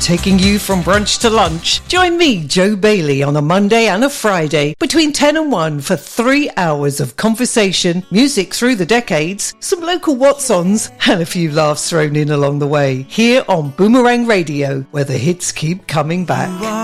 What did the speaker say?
taking you from brunch to lunch. Join me, Joe Bailey, on a Monday and a Friday between 10 and 1 for 3 hours of conversation, music through the decades, some local what's-ons, and a few laughs thrown in along the way. Here on Boomerang Radio, where the hits keep coming back.